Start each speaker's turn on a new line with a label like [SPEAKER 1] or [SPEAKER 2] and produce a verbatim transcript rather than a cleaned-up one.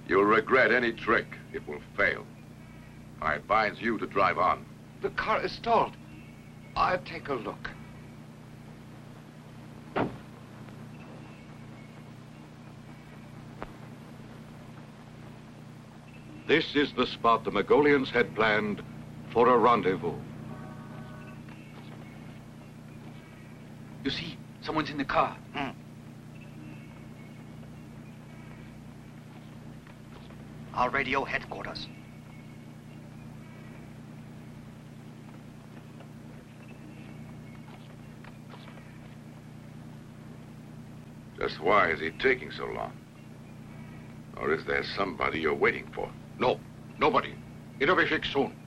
[SPEAKER 1] You'll regret any trick. It will fail. I advise you to drive on.
[SPEAKER 2] The car is stalled. I'll take a look.
[SPEAKER 3] This is the spot the Mongolians had planned for a rendezvous.
[SPEAKER 4] You see, someone's in the car.
[SPEAKER 2] Hmm.
[SPEAKER 5] I'll radio headquarters.
[SPEAKER 1] Just why is he taking so long? Or is there somebody you're waiting for?
[SPEAKER 3] No, nobody. It'll be fixed soon.